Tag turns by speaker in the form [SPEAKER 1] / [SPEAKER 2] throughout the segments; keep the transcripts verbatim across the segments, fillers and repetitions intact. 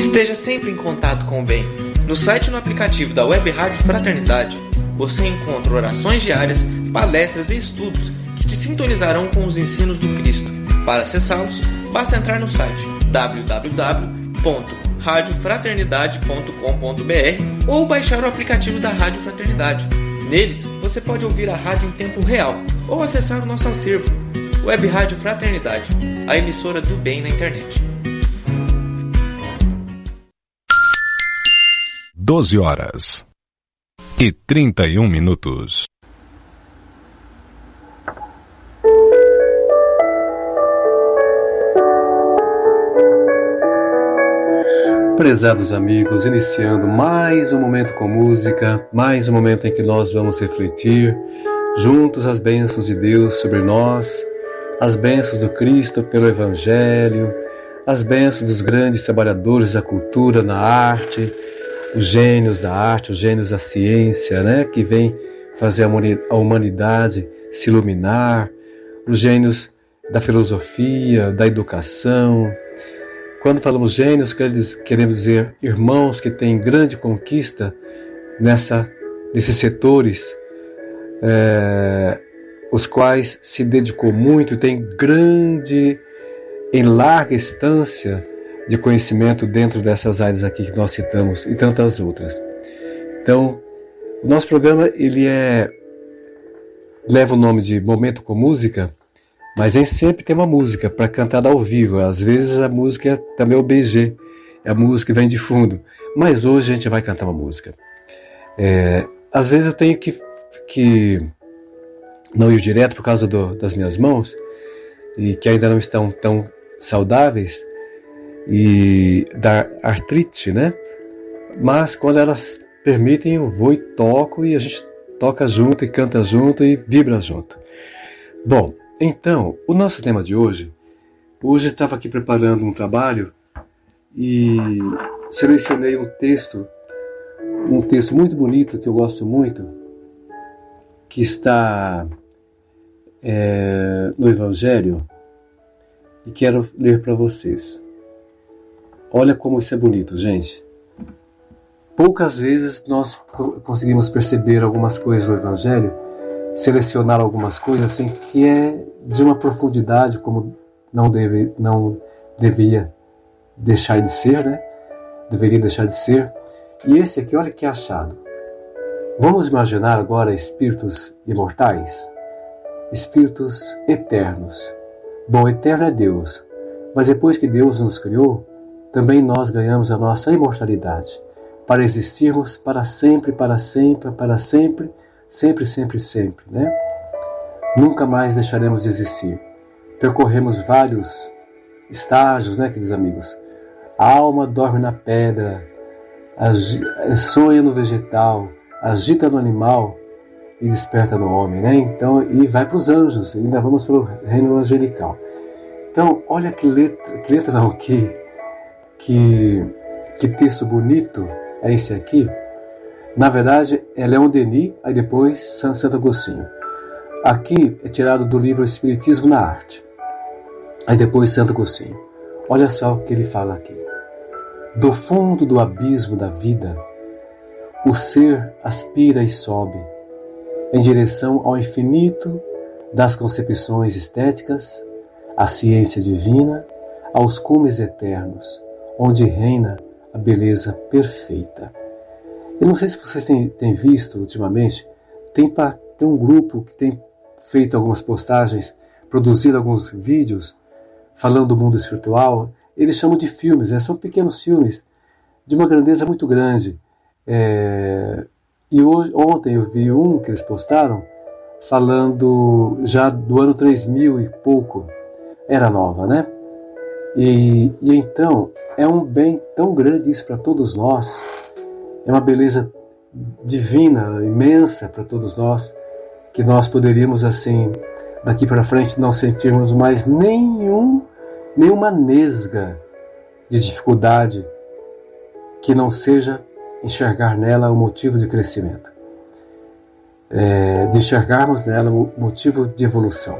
[SPEAKER 1] Esteja sempre em contato com o bem. No site e no aplicativo da Web Rádio Fraternidade, você encontra orações diárias, palestras e estudos que te sintonizarão com os ensinos do Cristo. Para acessá-los, basta entrar no site w w w ponto rádio fraternidade ponto com ponto b r ou baixar o aplicativo da Rádio Fraternidade. Neles, você pode ouvir a rádio em tempo real ou acessar o nosso acervo. Web Rádio Fraternidade, a emissora do bem na internet.
[SPEAKER 2] doze horas e trinta e um minutos.
[SPEAKER 3] Prezados amigos, iniciando mais um momento com música, mais um momento em que nós vamos refletir juntos as bênçãos de Deus sobre nós, as bênçãos do Cristo pelo Evangelho, as bênçãos dos grandes trabalhadores da cultura, na arte, os gênios da arte, os gênios da ciência, né, que vêm fazer a humanidade se iluminar, os gênios da filosofia, da educação. Quando falamos gênios, queremos dizer irmãos que têm grande conquista nessa, nesses setores, é, os quais se dedicou muito e tem grande, em larga instância de conhecimento dentro dessas áreas aqui que nós citamos e tantas outras. Então, o nosso programa ele é, leva o nome de Momento com Música, mas nem sempre tem uma música para cantar ao vivo. Às vezes a música é também o B G, é a música que vem de fundo. Mas hoje a gente vai cantar uma música. É, às vezes eu tenho que, que não ir direto por causa do, das minhas mãos, e que ainda não estão tão saudáveis, e da artrite, né? Mas quando elas permitem, eu vou e toco, e a gente toca junto, e canta junto, e vibra junto. Bom, então, o nosso tema de hoje, hoje eu estava aqui preparando um trabalho e selecionei um texto, um texto muito bonito, que eu gosto muito, que está é, no Evangelho, e quero ler para vocês. Olha como isso é bonito, gente. Poucas vezes nós conseguimos perceber algumas coisas do Evangelho, selecionar algumas coisas assim que é de uma profundidade como não deve, não devia deixar de ser, né? Deveria deixar de ser. E esse aqui, olha que achado. Vamos imaginar agora espíritos imortais, espíritos eternos. Bom, eterno é Deus, mas depois que Deus nos criou, também nós ganhamos a nossa imortalidade, para existirmos para sempre, para sempre, para sempre, sempre, sempre, sempre, né? Nunca mais deixaremos de existir. Percorremos vários estágios, né, queridos amigos? A alma dorme na pedra, sonha no vegetal, agita no animal e desperta no homem, né? Então, e vai para os anjos, ainda vamos para o reino angelical. Então, olha que letra, que letra não, que, que, que texto bonito é esse aqui. Na verdade, é Leon Denis, aí depois Santo Agostinho. Aqui é tirado do livro Espiritismo na Arte. Aí depois Santo Agostinho. Olha só o que ele fala aqui. Do fundo do abismo da vida, o ser aspira e sobe, em direção ao infinito das concepções estéticas, à ciência divina, aos cumes eternos, onde reina a beleza perfeita. Eu não sei se vocês têm, têm visto ultimamente, tem, tem um grupo que tem feito algumas postagens, produzido alguns vídeos falando do mundo espiritual. Eles chamam de filmes, né? São pequenos filmes de uma grandeza muito grande. É... E hoje, ontem eu vi um que eles postaram falando já do ano três mil e pouco, era nova, né? E, e então é um bem tão grande isso para todos nós. É uma beleza divina, imensa para todos nós, que nós poderíamos, assim, daqui para frente não sentirmos mais nenhum, nenhuma nesga de dificuldade que não seja enxergar nela o motivo de crescimento, é, de enxergarmos nela o motivo de evolução.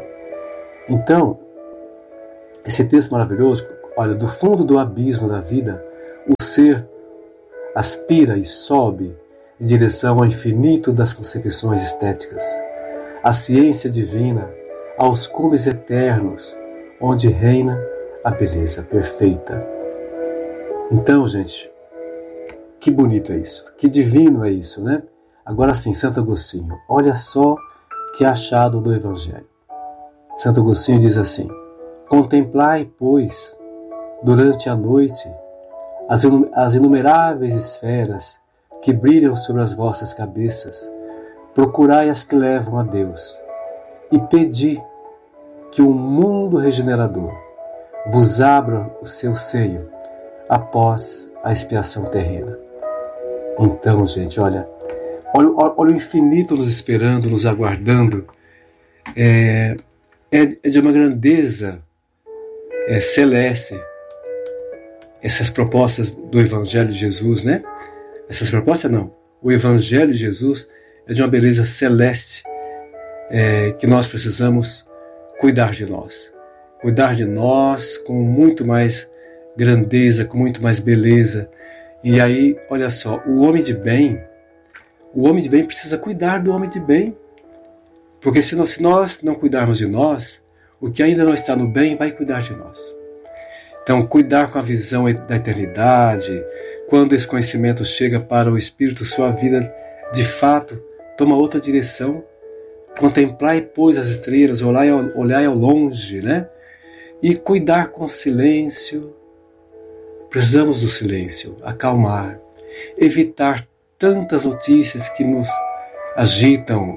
[SPEAKER 3] Então, esse texto maravilhoso, olha, do fundo do abismo da vida, O ser aspira e sobe em direção ao infinito das concepções estéticas, à ciência divina, aos cumes eternos, onde reina a beleza perfeita. Então, gente, que bonito é isso, que divino é isso, né? Agora sim, Santo Agostinho, olha só que achado do Evangelho. Santo Agostinho diz assim: contemplai, pois, durante a noite, as, as inumeráveis esferas que brilham sobre as vossas cabeças, procurai as que levam a Deus, e pedi que o mundo regenerador vos abra o seu seio após a expiação terrena. Então, gente, olha, olha, olha o infinito nos esperando, nos aguardando. É, é de uma grandeza é, celeste essas propostas do Evangelho de Jesus, né? Essas propostas não. O Evangelho de Jesus é de uma beleza celeste é, que nós precisamos cuidar de nós. Cuidar de nós com muito mais grandeza, com muito mais beleza. E aí, olha só, o homem de bem, o homem de bem precisa cuidar do homem de bem. Porque se nós, se nós não cuidarmos de nós, o que ainda não está no bem vai cuidar de nós. Então, cuidar com a visão da eternidade, quando esse conhecimento chega para o Espírito, sua vida, de fato, toma outra direção. Contemplai, pois, as estrelas, olhai ao, olhai ao longe, né? E cuidar com silêncio. Precisamos do silêncio, acalmar, evitar tantas notícias que nos agitam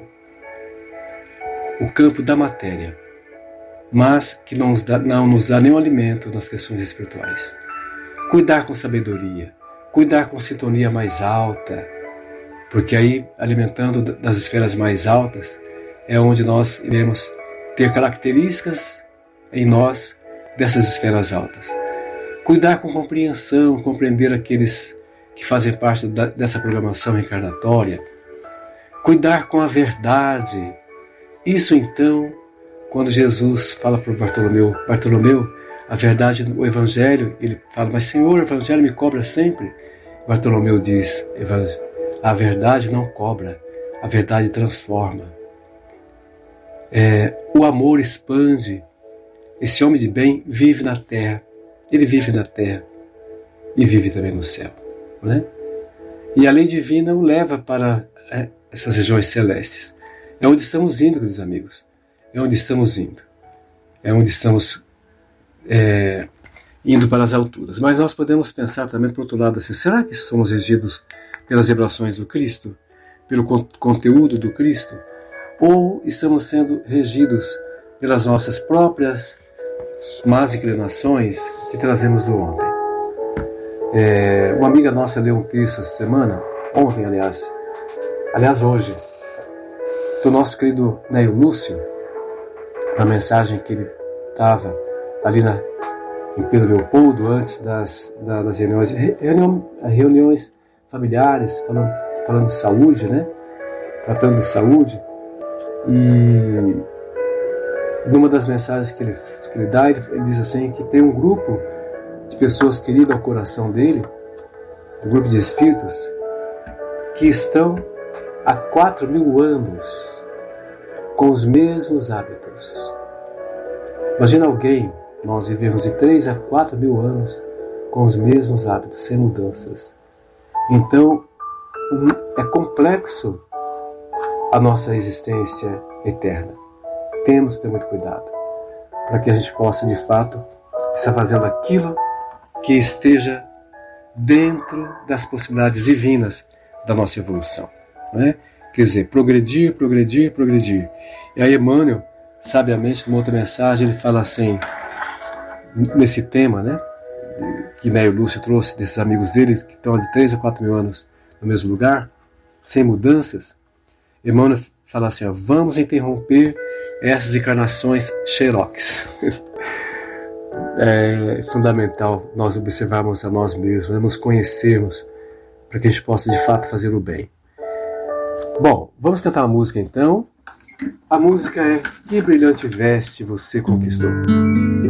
[SPEAKER 3] o campo da matéria, mas que não nos dá, não nos dá nenhum alimento nas questões espirituais. Cuidar com sabedoria, cuidar com sintonia mais alta, porque aí, alimentando das esferas mais altas, é onde nós iremos ter características em nós dessas esferas altas. Cuidar com compreensão, compreender aqueles que fazem parte da, dessa programação reencarnatória. Cuidar com a verdade. Isso então, quando Jesus fala para o Bartolomeu, Bartolomeu, a verdade do Evangelho, ele fala, mas Senhor, o Evangelho me cobra sempre. Bartolomeu diz, a verdade não cobra, a verdade transforma. É, o amor expande. Esse homem de bem vive na terra. Ele vive na terra e vive também no céu, né? E a lei divina o leva para é, essas regiões celestes. É onde estamos indo, queridos amigos. É onde estamos indo. É onde estamos é, indo para as alturas. Mas nós podemos pensar também, por outro lado, assim, será que somos regidos pelas vibrações do Cristo? Pelo con- conteúdo do Cristo? Ou estamos sendo regidos pelas nossas próprias más inclinações que trazemos do ontem? É, uma amiga nossa leu um texto essa semana, ontem aliás, aliás hoje, do nosso querido Neio Lúcio, a mensagem que ele estava ali na, em Pedro Leopoldo, antes das, das reuniões, reunião, reuniões familiares, falando, falando de saúde, né? Tratando de saúde. E numa das mensagens que ele, que ele dá, ele, ele diz assim, que tem um grupo de pessoas queridas ao coração dele, um grupo de espíritos, que estão há quatro mil anos com os mesmos hábitos. Imagina alguém, nós vivemos de três a quatro mil anos com os mesmos hábitos, sem mudanças. Então, é complexo a nossa existência eterna. Temos que ter muito cuidado para que a gente possa, de fato, estar fazendo aquilo que esteja dentro das possibilidades divinas da nossa evolução, não é? Quer dizer, progredir, progredir, progredir. E aí Emmanuel, sabiamente, numa outra mensagem, ele fala assim, nesse tema, né, que Neio Lúcio trouxe desses amigos dele, que estão há de três a quatro mil anos no mesmo lugar, sem mudanças. Emmanuel fala assim, ó, vamos interromper essas encarnações xerox. É fundamental nós observarmos a nós mesmos, nos conhecermos, para que a gente possa de fato fazer o bem. Bom, vamos cantar uma música então. A música é Que Brilhante Veste Você Conquistou.